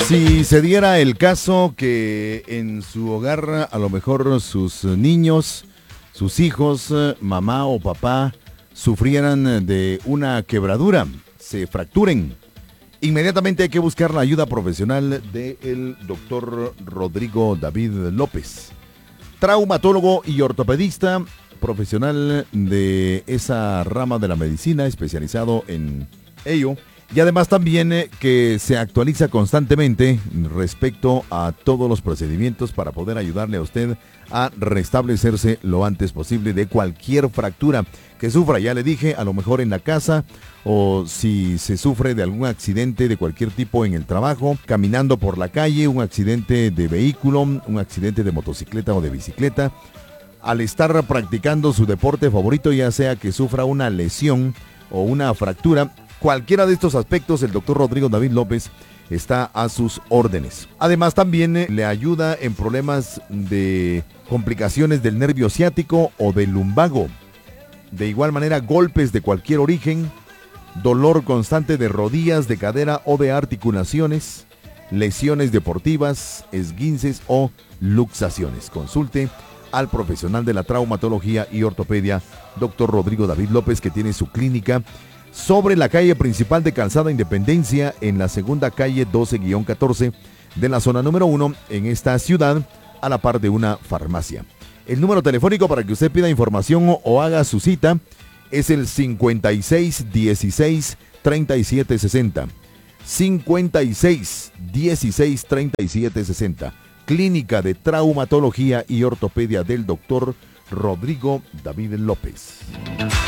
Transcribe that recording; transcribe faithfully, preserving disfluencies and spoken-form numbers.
Si se diera el caso que en su hogar a lo mejor sus niños, sus hijos, mamá o papá sufrieran de una quebradura, se fracturen, inmediatamente hay que buscar la ayuda profesional del doctor Rodrigo David López, traumatólogo y ortopedista, profesional de esa rama de la medicina, especializado en ello. Y además también eh, que se actualiza constantemente respecto a todos los procedimientos para poder ayudarle a usted a restablecerse lo antes posible de cualquier fractura que sufra. Ya le dije, a lo mejor en la casa o si se sufre de algún accidente de cualquier tipo en el trabajo, caminando por la calle, un accidente de vehículo, un accidente de motocicleta o de bicicleta, al estar practicando su deporte favorito, ya sea que sufra una lesión o una fractura. Cualquiera de estos aspectos, el doctor Rodrigo David López está a sus órdenes. Además, también eh, le ayuda en problemas de complicaciones del nervio ciático o del lumbago. De igual manera, golpes de cualquier origen, dolor constante de rodillas, de cadera o de articulaciones, lesiones deportivas, esguinces o luxaciones. Consulte al profesional de la traumatología y ortopedia, doctor Rodrigo David López, que tiene su clínica sobre la calle principal de Calzada Independencia, en la segunda calle doce guión catorce de la zona número uno en esta ciudad, a la par de una farmacia. El número telefónico para que usted pida información o, o haga su cita es el cincuenta y seis dieciséis treinta y siete sesenta. cincuenta y seis dieciséis treinta y siete sesenta. Clínica de Traumatología y Ortopedia del doctor Rodrigo David López.